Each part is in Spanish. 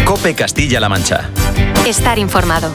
COPE Castilla-La Mancha. Estar informado.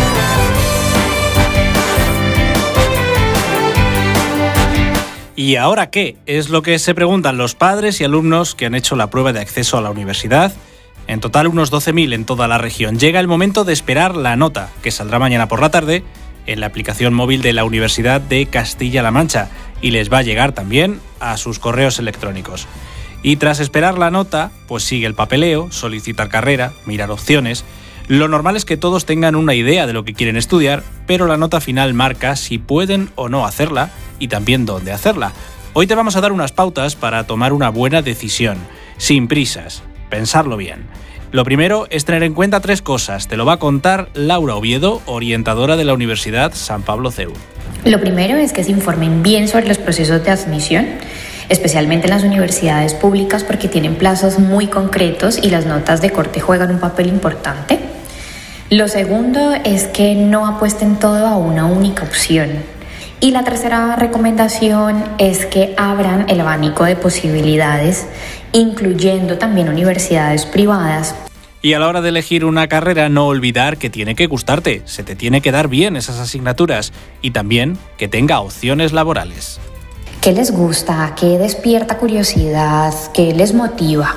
¿Y ahora qué? Es lo que se preguntan los padres y alumnos que han hecho la prueba de acceso a la universidad. En total unos 12.000 en toda la región. Llega el momento de esperar la nota, que saldrá mañana por la tarde en la aplicación móvil de la Universidad de Castilla-La Mancha y les va a llegar también a sus correos electrónicos. Y tras esperar la nota, pues sigue el papeleo, solicitar carrera, mirar opciones. Lo normal es que todos tengan una idea de lo que quieren estudiar, pero la nota final marca si pueden o no hacerla y también dónde hacerla. Hoy te vamos a dar unas pautas para tomar una buena decisión, sin prisas, pensarlo bien. Lo primero es tener en cuenta 3 cosas. Te lo va a contar Laura Oviedo, orientadora de la Universidad San Pablo CEU. Lo primero es que se informen bien sobre los procesos de admisión, especialmente en las universidades públicas porque tienen plazos muy concretos y las notas de corte juegan un papel importante. Lo segundo es que no apuesten todo a una única opción. Y la tercera recomendación es que abran el abanico de posibilidades, incluyendo también universidades privadas. Y a la hora de elegir una carrera, no olvidar que tiene que gustarte, se te tiene que dar bien esas asignaturas y también que tenga opciones laborales. ¿Qué les gusta? ¿Qué despierta curiosidad? ¿Qué les motiva?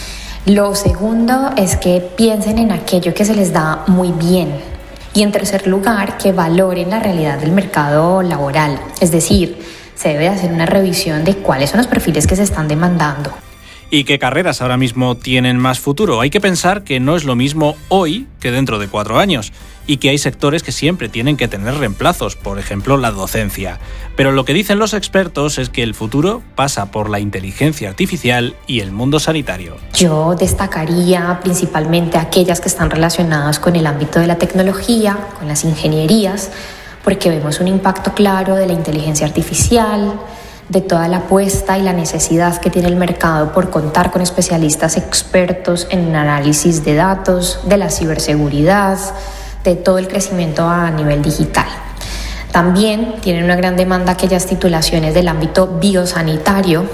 Lo segundo es que piensen en aquello que se les da muy bien. Y en tercer lugar, que valoren la realidad del mercado laboral. Es decir, se debe hacer una revisión de cuáles son los perfiles que se están demandando. ¿Y qué carreras ahora mismo tienen más futuro? Hay que pensar que no es lo mismo hoy que dentro de 4 años y que hay sectores que siempre tienen que tener reemplazos, por ejemplo la docencia. Pero lo que dicen los expertos es que el futuro pasa por la inteligencia artificial y el mundo sanitario. Yo destacaría principalmente aquellas que están relacionadas con el ámbito de la tecnología, con las ingenierías, porque vemos un impacto claro de la inteligencia artificial, de toda la apuesta y la necesidad que tiene el mercado por contar con especialistas expertos en análisis de datos, de la ciberseguridad, de todo el crecimiento a nivel digital. También tienen una gran demanda aquellas titulaciones del ámbito biosanitario.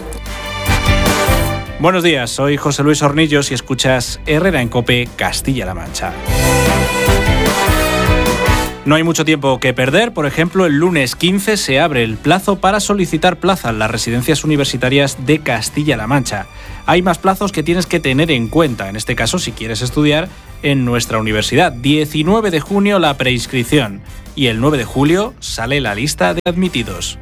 Buenos días, soy José Luis Hornillos y escuchas Herrera en COPE Castilla-La Mancha. No hay mucho tiempo que perder. Por ejemplo, el lunes 15 se abre el plazo para solicitar plaza en las residencias universitarias de Castilla-La Mancha. Hay más plazos que tienes que tener en cuenta, en este caso si quieres estudiar en nuestra universidad. 19 de junio la preinscripción y el 9 de julio sale la lista de admitidos.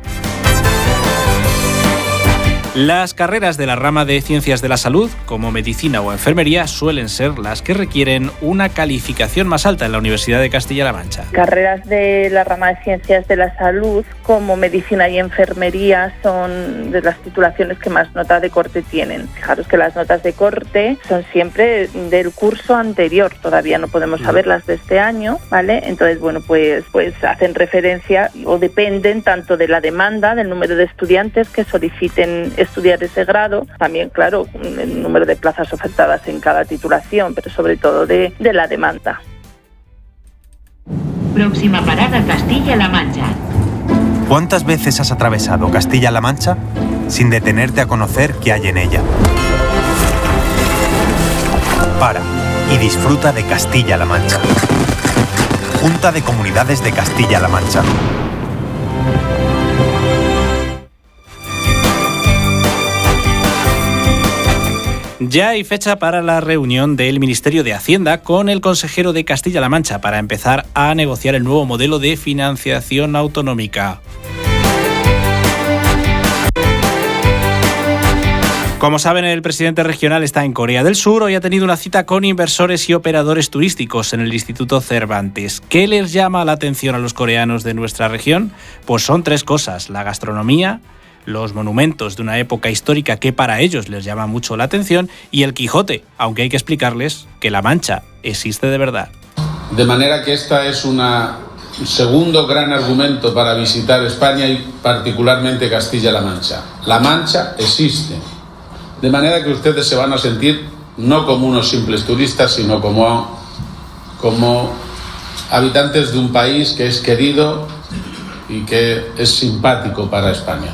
Las carreras de la rama de Ciencias de la Salud, como Medicina o Enfermería, suelen ser las que requieren una calificación más alta en la Universidad de Castilla-La Mancha. Carreras de la rama de Ciencias de la Salud, como Medicina y Enfermería, son de las titulaciones que más nota de corte tienen. Fijaros que las notas de corte son siempre del curso anterior, todavía no podemos saberlas de este año, ¿vale? Entonces, bueno, pues hacen referencia o dependen tanto de la demanda, del número de estudiantes que soliciten estudiar ese grado, también, claro, el número de plazas ofertadas en cada titulación, pero sobre todo de la demanda. Próxima parada, Castilla-La Mancha. ¿Cuántas veces has atravesado Castilla-La Mancha sin detenerte a conocer qué hay en ella? Para y disfruta de Castilla-La Mancha. Junta de Comunidades de Castilla-La Mancha. Ya hay fecha para la reunión del Ministerio de Hacienda con el consejero de Castilla-La Mancha para empezar a negociar el nuevo modelo de financiación autonómica. Como saben, el presidente regional está en Corea del Sur. Hoy ha tenido una cita con inversores y operadores turísticos en el Instituto Cervantes. ¿Qué les llama la atención a los coreanos de nuestra región? Pues son 3 cosas: la gastronomía, los monumentos de una época histórica que para ellos les llama mucho la atención y el Quijote, aunque hay que explicarles que La Mancha existe de verdad. De manera que esta es un segundo gran argumento para visitar España y particularmente Castilla-La Mancha. La Mancha existe, de manera que ustedes se van a sentir no como unos simples turistas, sino como habitantes de un país que es querido y que es simpático para España.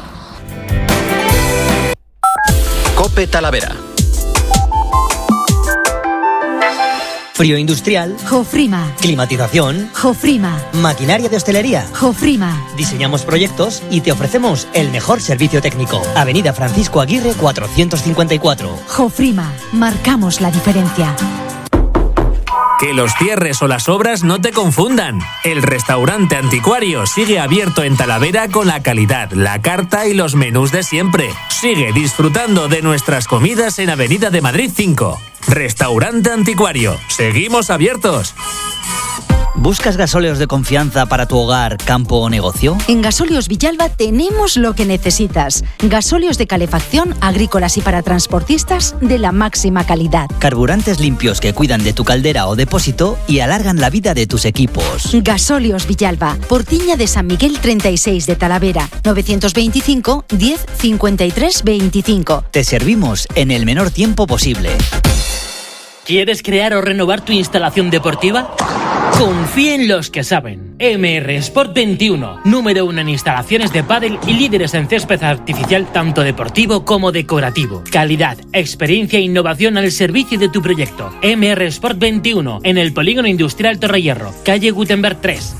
COPE Talavera. Frío industrial. Jofrima. Climatización. Jofrima. Maquinaria de hostelería. Jofrima. Diseñamos proyectos y te ofrecemos el mejor servicio técnico. Avenida Francisco Aguirre 454. Jofrima. Marcamos la diferencia. Que los cierres o las obras no te confundan. El restaurante Anticuario sigue abierto en Talavera con la calidad, la carta y los menús de siempre. Sigue disfrutando de nuestras comidas en Avenida de Madrid 5. Restaurante Anticuario. Seguimos abiertos. ¿Buscas gasóleos de confianza para tu hogar, campo o negocio? En Gasóleos Villalba tenemos lo que necesitas. Gasóleos de calefacción, agrícolas y para transportistas de la máxima calidad. Carburantes limpios que cuidan de tu caldera o depósito y alargan la vida de tus equipos. Gasóleos Villalba, Portiña de San Miguel 36 de Talavera, 925 10 53 25. Te servimos en el menor tiempo posible. ¿Quieres crear o renovar tu instalación deportiva? Confía en los que saben. MR Sport 21, número 1 en instalaciones de pádel y líderes en césped artificial tanto deportivo como decorativo. Calidad, experiencia e innovación al servicio de tu proyecto. MR Sport 21, en el Polígono Industrial Torrehierro, calle Gutenberg 3,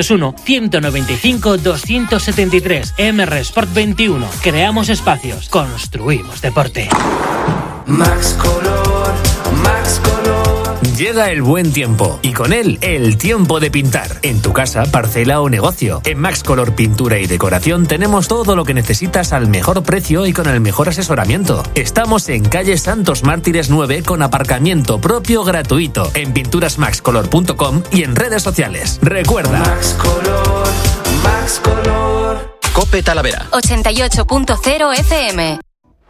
601-195-273. MR Sport 21. Creamos espacios, construimos deporte. Max Color, Max Color. Llega el buen tiempo y con él el tiempo de pintar. En tu casa, parcela o negocio. En Max Color Pintura y Decoración tenemos todo lo que necesitas al mejor precio y con el mejor asesoramiento. Estamos en calle Santos Mártires 9 con aparcamiento propio gratuito en pinturasmaxcolor.com y en redes sociales. Recuerda. Max Color, Max Color. COPE Talavera 88.0 FM.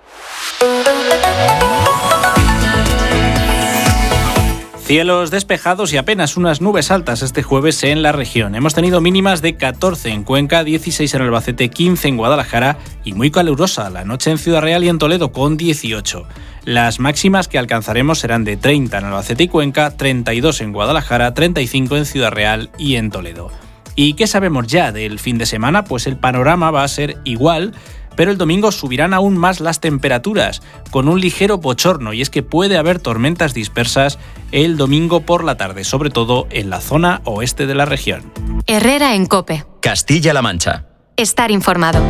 Cielos despejados y apenas unas nubes altas este jueves en la región. Hemos tenido mínimas de 14 en Cuenca, 16 en Albacete, 15 en Guadalajara y muy calurosa la noche en Ciudad Real y en Toledo con 18. Las máximas que alcanzaremos serán de 30 en Albacete y Cuenca, 32 en Guadalajara, 35 en Ciudad Real y en Toledo. ¿Y qué sabemos ya del fin de semana? Pues el panorama va a ser igual, pero el domingo subirán aún más las temperaturas, con un ligero bochorno, y es que puede haber tormentas dispersas el domingo por la tarde, sobre todo en la zona oeste de la región. Herrera en COPE. Castilla-La Mancha. Estar informado.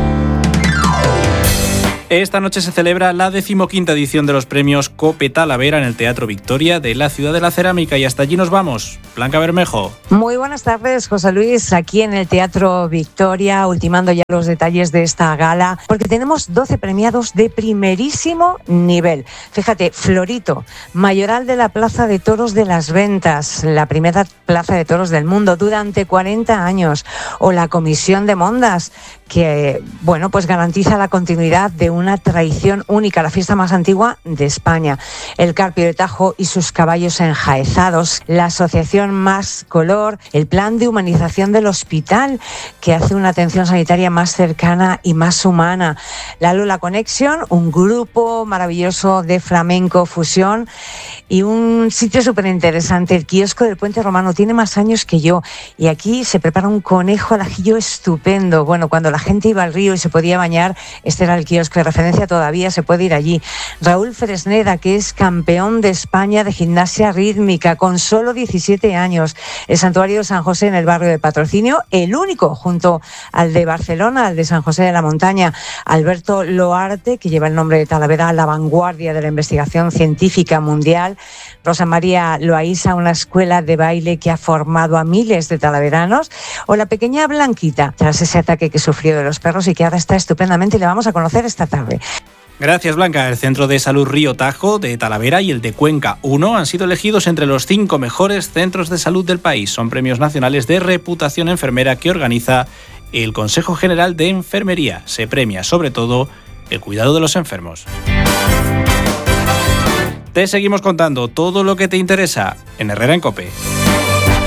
Esta noche se celebra la 15ª edición de los premios COPE Talavera en el Teatro Victoria de la Ciudad de la Cerámica y hasta allí nos vamos. Blanca Bermejo. Muy buenas tardes, José Luis, aquí en el Teatro Victoria, ultimando ya los detalles de esta gala, porque tenemos 12 premiados de primerísimo nivel. Fíjate, Florito, mayoral de la Plaza de Toros de las Ventas, la primera plaza de toros del mundo durante 40 años, o la Comisión de Mondas, que, bueno, pues garantiza la continuidad de una tradición única, la fiesta más antigua de España. El Carpio de Tajo y sus caballos enjaezados, la Asociación Más Color, el plan de humanización del hospital, que hace una atención sanitaria más cercana y más humana. La Lula Connection, un grupo maravilloso de flamenco fusión y un sitio súper interesante, el kiosco del Puente Romano, tiene más años que yo y aquí se prepara un conejo al ajillo estupendo. Bueno, cuando la gente iba al río y se podía bañar, este era el kiosco de referencia, todavía se puede ir allí. Raúl Fresneda, que es campeón de España de gimnasia rítmica con solo 17 años. El Santuario de San José en el barrio de Patrocinio, el único junto al de Barcelona, al de San José de la Montaña. Alberto Loarte, que lleva el nombre de Talavera, la vanguardia de la investigación científica mundial. Rosa María Loaiza, una escuela de baile que ha formado a miles de talaveranos. O la pequeña Blanquita, tras ese ataque que sufrió de los perros y que ahora está estupendamente y le vamos a conocer esta tarde. Gracias, Blanca. El Centro de Salud Río Tajo de Talavera y el de Cuenca 1 han sido elegidos entre los 5 mejores centros de salud del país. Son premios nacionales de reputación enfermera que organiza el Consejo General de Enfermería. Se premia, sobre todo, el cuidado de los enfermos. Te seguimos contando todo lo que te interesa en Herrera en COPE.